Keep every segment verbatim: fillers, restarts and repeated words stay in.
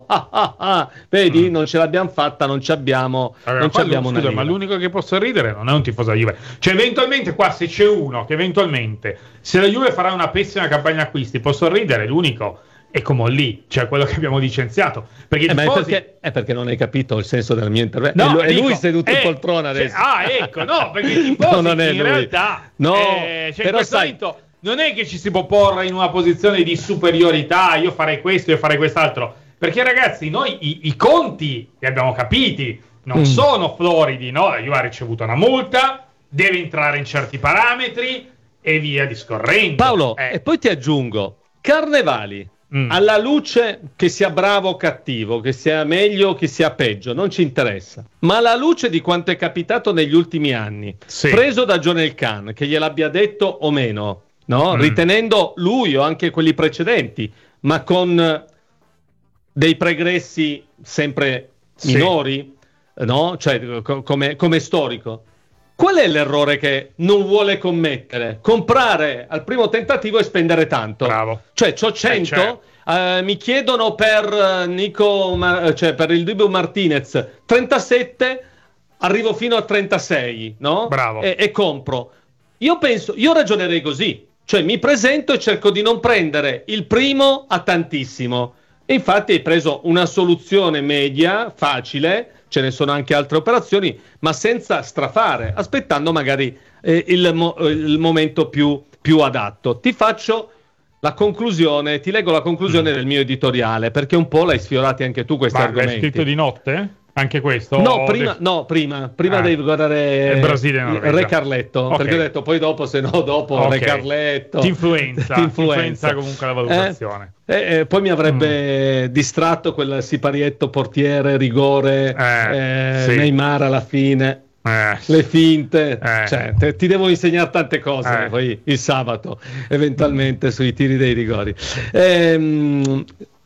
ah, ah, ah. Vedi, mm. non ce l'abbiamo fatta, non ci abbiamo, allora, non ci abbiamo scusa, ma l'unico che posso ridere non è un tifoso della Juve. Cioè, eventualmente qua, se c'è uno che eventualmente, se la Juve farà una pessima campagna acquisti, posso ridere, l'unico è come lì, cioè quello che abbiamo licenziato. Perché, eh, tifosi... ma è, perché, è perché non hai capito il senso del mio intervento. No, è dico, lui seduto eh, in poltrona adesso. Cioè, ah, ecco, no, perché i tifosi no, non è in lui. realtà no, eh, cioè, però in sai, momento, non è che ci si può porre in una posizione di superiorità, io farei questo, io farei quest'altro, perché ragazzi, noi i, i conti li abbiamo capiti, non mm. sono floridi, no? La Juve ha ricevuto una multa, deve entrare in certi parametri e via discorrendo. Paolo, eh. e poi ti aggiungo, Carnevali, mm. alla luce che sia bravo o cattivo, che sia meglio o che sia peggio, non ci interessa, ma alla luce di quanto è capitato negli ultimi anni, sì. preso da Jonel Khan, che gliel'abbia detto o meno, no? Mm. ritenendo lui o anche quelli precedenti, ma con dei pregressi sempre sì. minori, no? Cioè co- come, come storico. Qual è l'errore che non vuole commettere? Comprare al primo tentativo e spendere tanto. Bravo. Cioè, c'ho cento, eh, certo. uh, mi chiedono per Nico, Mar- cioè per il Dibu Martinez trentasette, arrivo fino a trentasei, no? Bravo. E, e compro. Io penso, io ragionerei così. Cioè, mi presento e cerco di non prendere il primo a tantissimo. E infatti hai preso una soluzione media, facile, ce ne sono anche altre operazioni, ma senza strafare, aspettando magari eh, il, mo- il momento più, più adatto. Ti faccio la conclusione, ti leggo la conclusione mm. del mio editoriale, perché un po' l'hai sfiorati anche tu questi ma argomenti. L'hai scritto di notte? Anche questo? No, prima, de... no, prima, prima ah. devi guardare il Brasile, il Re Carletto, okay. perché ho detto poi dopo, se no dopo okay. Re Carletto ti influenza, ti influenza comunque la valutazione. Eh, eh, eh, poi mi avrebbe mm. distratto quel siparietto portiere, rigore, eh, eh, sì. Neymar alla fine. Eh. Le finte, eh. cioè, te, ti devo insegnare tante cose eh. poi il sabato, eventualmente sui tiri dei rigori. Ehm,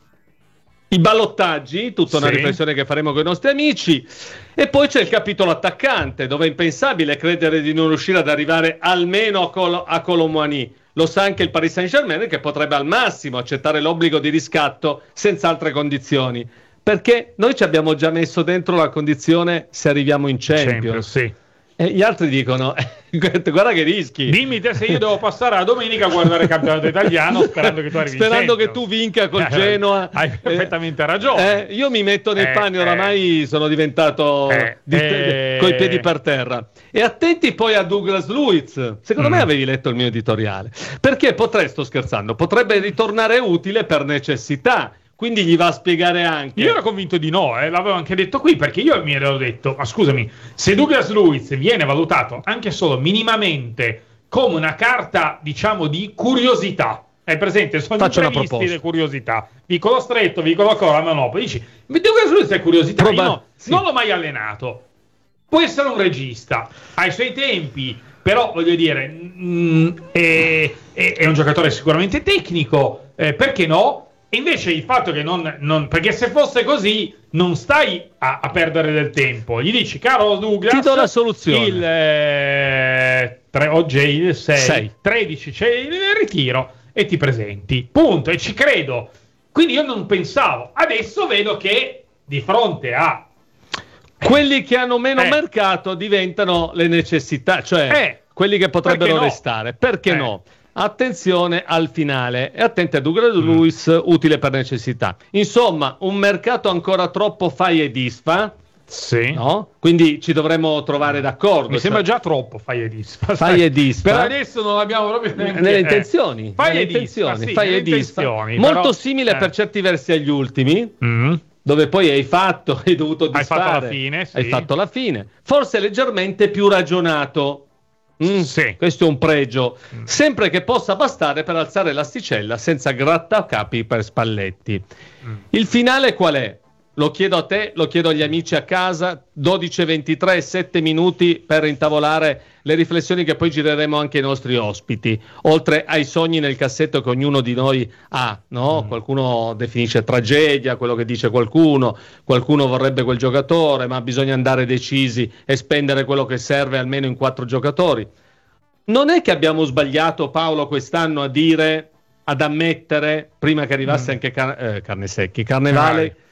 I ballottaggi, tutta una sì. riflessione che faremo con i nostri amici, e poi c'è il capitolo attaccante, dove è impensabile credere di non riuscire ad arrivare almeno a, Col- a Colomboani. Lo sa anche il Paris Saint-Germain, che potrebbe al massimo accettare l'obbligo di riscatto senza altre condizioni, perché noi ci abbiamo già messo dentro la condizione se arriviamo in Champions. Champions sì. E gli altri dicono, guarda che rischi. Dimmi te se io devo passare la domenica a guardare il campionato italiano sperando che tu arrivi sperando che tu vinca col Genoa. Hai perfettamente ragione. Eh, io mi metto nei eh, panni, oramai eh, sono diventato eh, di, eh, coi piedi per terra. E attenti poi a Douglas Luiz. Secondo mm. me avevi letto il mio editoriale. Perché potrebbe, sto scherzando, potrebbe ritornare utile per necessità. Quindi gli va a spiegare anche. Io ero convinto di no, eh, l'avevo anche detto qui, perché io mi ero detto, ma scusami, se Douglas Luiz viene valutato anche solo minimamente come una carta, diciamo, di curiosità, è presente? Sono Faccio gli imprevisti le curiosità, vicolo stretto, vicolo corto, ma no, poi dici, Douglas Luiz è curiosità, Proba- io no, sì. non l'ho mai allenato, può essere un regista, ai suoi tempi, però voglio dire, mh, è, è, è un giocatore sicuramente tecnico, eh, perché no? E invece il fatto che non, non... perché se fosse così non stai a, a perdere del tempo. Gli dici, caro Douglas, ti do la soluzione. Il, eh, tre, oggi è il sei, tredici c'è il ritiro e ti presenti. Punto. E ci credo. Quindi io non pensavo. Adesso vedo che di fronte a... quelli che hanno meno eh. mercato diventano le necessità. Cioè, eh. quelli che potrebbero Perché no? restare. Perché eh. no? Attenzione al finale e attenti a Douglas mm. Luiz, utile per necessità. Insomma, un mercato ancora troppo fai e disfa, sì. no? Quindi ci dovremmo trovare d'accordo. Mi cioè... sembra già troppo fai e disfa. Fai e disfa. Per adesso non abbiamo proprio neanche... nelle intenzioni. Eh. Fai nelle e disfa, intenzioni. sì, fai nelle e disfa. intenzioni. Molto però... simile eh. per certi versi agli ultimi. Mm. Dove poi hai fatto, hai dovuto disfare. Hai fatto la fine, sì. Hai fatto la fine. Forse leggermente più ragionato. Mm, sì. Questo è un pregio, mm. sempre che possa bastare per alzare l'asticella senza grattacapi per Spalletti. Mm. Il finale qual è? Lo chiedo a te, lo chiedo agli amici a casa. Dodici e ventitré, sette minuti per intavolare le riflessioni che poi gireremo anche ai nostri ospiti, oltre ai sogni nel cassetto che ognuno di noi ha, no? Mm. Qualcuno definisce tragedia quello che dice qualcuno, qualcuno vorrebbe quel giocatore, ma bisogna andare decisi e spendere quello che serve almeno in quattro giocatori. Non è che abbiamo sbagliato, Paolo, quest'anno a dire, ad ammettere, prima che arrivasse mm. anche Car- eh, Carnesecchi, Carnevale,